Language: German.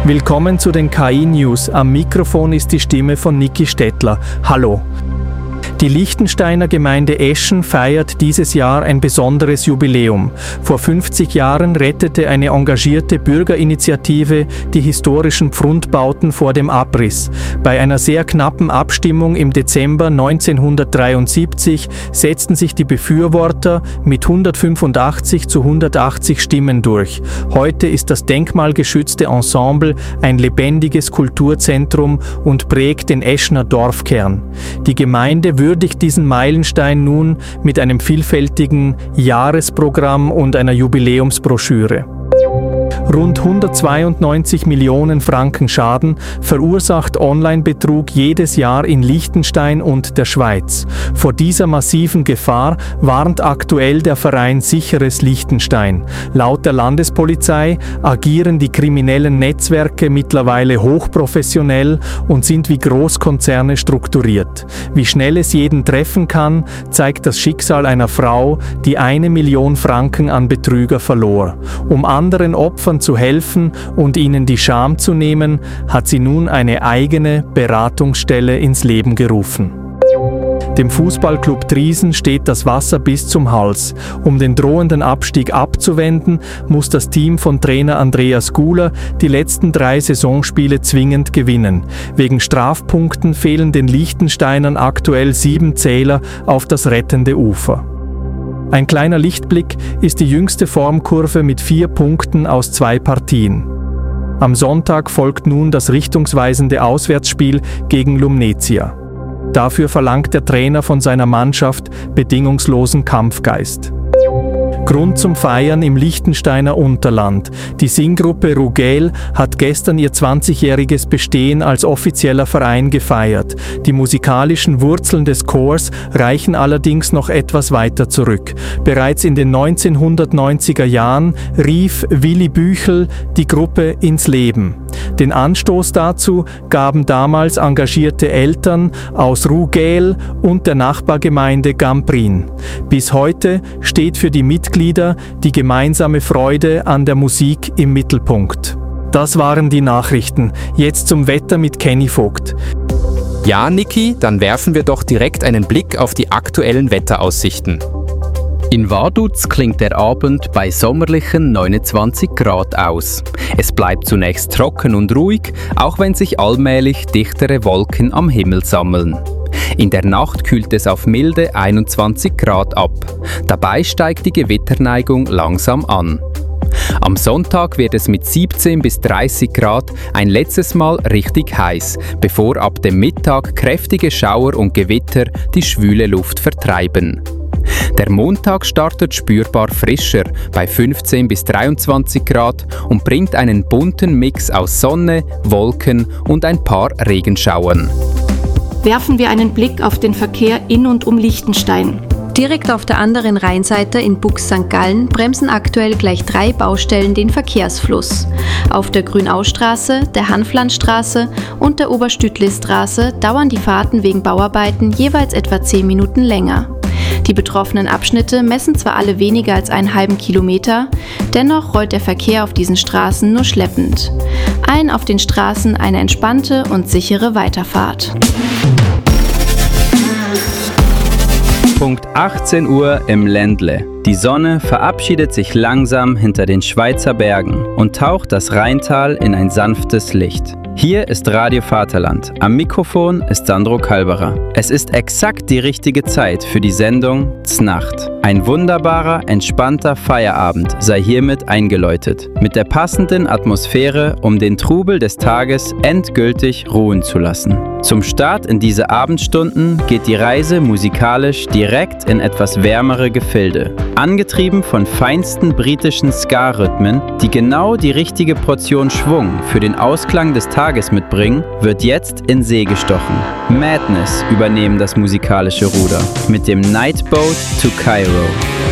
Willkommen zu den KI-News. Am Mikrofon ist die Stimme von Niki Stettler. Hallo. Die Liechtensteiner Gemeinde Eschen feiert dieses Jahr ein besonderes Jubiläum. Vor 50 Jahren rettete eine engagierte Bürgerinitiative die historischen Pfrundbauten vor dem Abriss. Bei einer sehr knappen Abstimmung im Dezember 1973 setzten sich die Befürworter mit 185 zu 180 Stimmen durch. Heute ist das denkmalgeschützte Ensemble ein lebendiges Kulturzentrum und prägt den Eschener Dorfkern. Die Gemeinde würdigt diesen Meilenstein nun mit einem vielfältigen Jahresprogramm und einer Jubiläumsbroschüre. Rund 192 Millionen Franken Schaden verursacht Online-Betrug jedes Jahr in Liechtenstein und der Schweiz. Vor dieser massiven Gefahr warnt aktuell der Verein Sicheres Liechtenstein. Laut der Landespolizei agieren die kriminellen Netzwerke mittlerweile hochprofessionell und sind wie Großkonzerne strukturiert. Wie schnell es jeden treffen kann, zeigt das Schicksal einer Frau, die 1 Million Franken an Betrüger verlor. Um anderen Opfern zu helfen und ihnen die Scham zu nehmen, hat sie nun eine eigene Beratungsstelle ins Leben gerufen. Dem Fußballclub Triesen steht das Wasser bis zum Hals. Um den drohenden Abstieg abzuwenden, muss das Team von Trainer Andreas Guler die letzten 3 Saisonspiele zwingend gewinnen. Wegen Strafpunkten fehlen den Liechtensteinern aktuell 7 Zähler auf das rettende Ufer. Ein kleiner Lichtblick ist die jüngste Formkurve mit 4 Punkten aus 2 Partien. Am Sonntag folgt nun das richtungsweisende Auswärtsspiel gegen Lumnezia. Dafür verlangt der Trainer von seiner Mannschaft bedingungslosen Kampfgeist. Grund zum Feiern im Liechtensteiner Unterland. Die Singgruppe Rugel hat gestern ihr 20-jähriges Bestehen als offizieller Verein gefeiert. Die musikalischen Wurzeln des Chors reichen allerdings noch etwas weiter zurück. Bereits in den 1990er Jahren rief Willi Büchel die Gruppe ins Leben. Den Anstoß dazu gaben damals engagierte Eltern aus Rugel und der Nachbargemeinde Gamprin. Bis heute steht für die Mitglieder die gemeinsame Freude an der Musik im Mittelpunkt. Das waren die Nachrichten. Jetzt zum Wetter mit Kenny Vogt. Ja, Niki, dann werfen wir doch direkt einen Blick auf die aktuellen Wetteraussichten. In Vaduz klingt der Abend bei sommerlichen 29 Grad aus. Es bleibt zunächst trocken und ruhig, auch wenn sich allmählich dichtere Wolken am Himmel sammeln. In der Nacht kühlt es auf milde 21 Grad ab. Dabei steigt die Gewitterneigung langsam an. Am Sonntag wird es mit 17 bis 30 Grad ein letztes Mal richtig heiß, bevor ab dem Mittag kräftige Schauer und Gewitter die schwüle Luft vertreiben. Der Montag startet spürbar frischer bei 15 bis 23 Grad und bringt einen bunten Mix aus Sonne, Wolken und ein paar Regenschauern. Werfen wir einen Blick auf den Verkehr in und um Liechtenstein. Direkt auf der anderen Rheinseite in Bux St. Gallen bremsen aktuell gleich 3 Baustellen den Verkehrsfluss. Auf der Grünaustraße, der Hanflandstraße und der Oberstütlistraße dauern die Fahrten wegen Bauarbeiten jeweils etwa 10 Minuten länger. Die betroffenen Abschnitte messen zwar alle weniger als einen halben Kilometer, dennoch rollt der Verkehr auf diesen Straßen nur schleppend. Allen auf den Straßen eine entspannte und sichere Weiterfahrt. Punkt 18 Uhr im Ländle. Die Sonne verabschiedet sich langsam hinter den Schweizer Bergen und taucht das Rheintal in ein sanftes Licht. Hier ist Radio Vaterland. Am Mikrofon ist Sandro Kalberer. Es ist exakt die richtige Zeit für die Sendung Znacht. Ein wunderbarer, entspannter Feierabend sei hiermit eingeläutet. Mit der passenden Atmosphäre, um den Trubel des Tages endgültig ruhen zu lassen. Zum Start in diese Abendstunden geht die Reise musikalisch direkt in etwas wärmere Gefilde. Angetrieben von feinsten britischen Ska-Rhythmen, die genau die richtige Portion Schwung für den Ausklang des Tages mitbringen, wird jetzt in See gestochen. Madness übernehmen das musikalische Ruder mit dem Nightboat to Cairo.